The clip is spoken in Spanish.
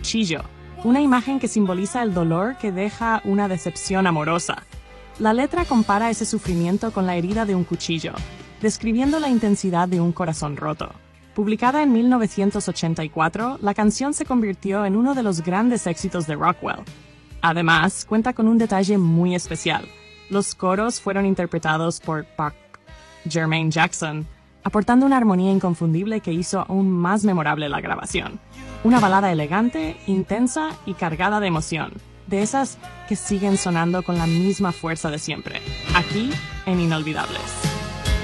cuchillo, una imagen que simboliza el dolor que deja una decepción amorosa. La letra compara ese sufrimiento con la herida de un cuchillo, describiendo la intensidad de un corazón roto. Publicada en 1984, la canción se convirtió en uno de los grandes éxitos de Rockwell. Además, cuenta con un detalle muy especial. Los coros fueron interpretados por Jermaine Jackson, aportando una armonía inconfundible que hizo aún más memorable la grabación. Una balada elegante, intensa y cargada de emoción, de esas que siguen sonando con la misma fuerza de siempre, aquí en Inolvidables.